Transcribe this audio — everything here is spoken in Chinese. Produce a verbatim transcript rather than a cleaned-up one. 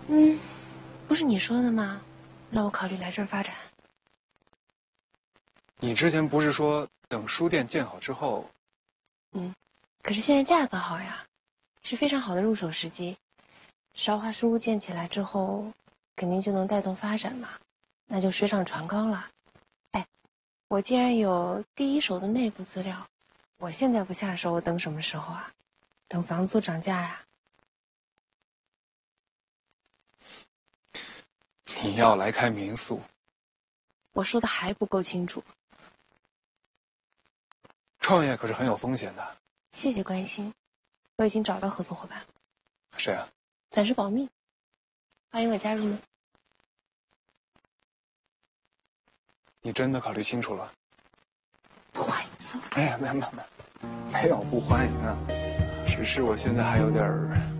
嗯，不是你说的吗？让我考虑来这儿发展。 你之前不是说等书店建好之后？ 嗯，可是现在价格好呀，是非常好的入手时机。韶华书屋建起来之后，肯定就能带动发展嘛，那就水涨船高了。哎，我既然有第一手的内部资料，我现在不下手，我等什么时候啊？等房租涨价呀？ 你要来开民宿？ 我说的还不够清楚。 创业可是很有风险的。 谢谢关心，我已经找到合作伙伴。 谁啊？ 暂时保密。欢迎我加入呢。 你真的考虑清楚了？ 不欢迎送。 哎呀，没有没有没有，没有不欢迎啊，只是我现在还有点儿。